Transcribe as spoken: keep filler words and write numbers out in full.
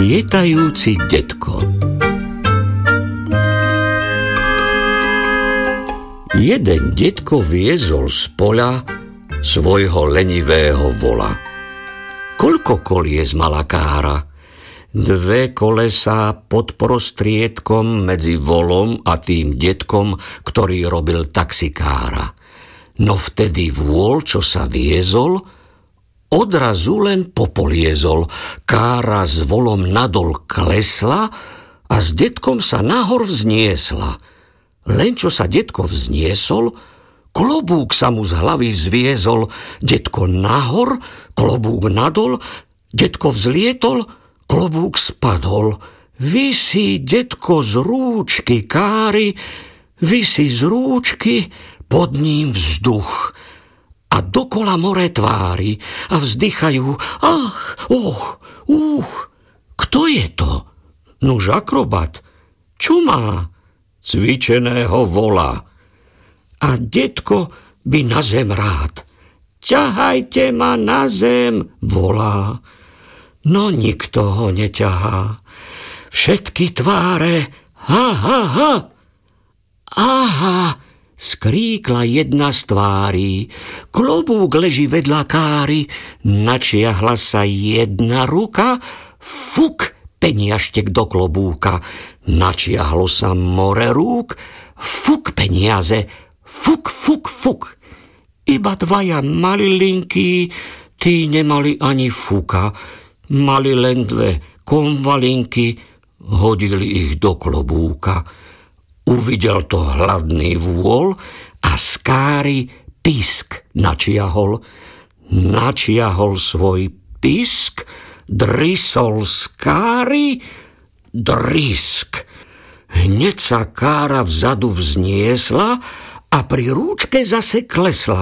Lietajúci detko. Jeden detko viezol z poľa svojho lenivého vola. Koľko kolies mala kára? Dve kolesá pod prostriedkom medzi volom a tým detkom, ktorý robil taxikára. No vtedy vôl, čo sa viezol, odrazu len popoliezol. Kára s volom nadol klesla a s detkom sa nahor vzniesla. Len čo sa detko vzniesol, klobúk sa mu z hlavy zviezol. Detko nahor, klobúk nadol, detko vzlietol, klobúk spadol. Visí detko z rúčky káry, visí z rúčky, pod ním vzduch. A dokola more tvári a vzdychajú. Ach, och, uch, kto je to? Nuž akrobat. Čo má? Cvičeného vola. A detko by na zem rád. Ťahajte ma na zem, volá. No nikto ho neťahá. Všetky tváre, ha, ha, ha. Aha, skríkla jedna z tvári. Klobúk leží vedľa káry, načiahla sa jedna ruka, fuk, peniažtek do klobúka. Načiahlo sa more rúk, fuk peniaze, fuk, fuk, fuk. Iba dvaja malilinky, tí nemali ani fuka. Mali len dve konvalinky, hodili ich do klobúka. Uvidel to hladný vôl a z káry pisk načiahol. Načiahol svoj pisk, drysol z káry, drisk. Hneď sa kára vzadu vzniesla a pri rúčke zase klesla.